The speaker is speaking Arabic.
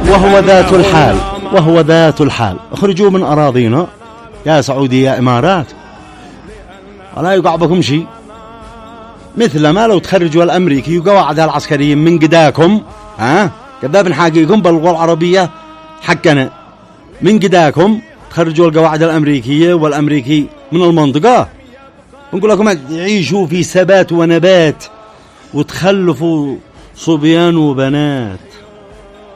وهو ذات الحال اخرجوا من أراضينا يا سعودي يا إمارات ولا يقع بكم شيء، مثل ما لو تخرجوا الأمريكي وقواعدها العسكرية من قداكم كذا بنحاقيكم باللغة العربية حقنا من قداكم تخرجوا القواعد الأمريكية والأمريكي من المنطقة، ونقول لكم يعيشوا في سبات ونبات وتخلفوا صبيان وبنات.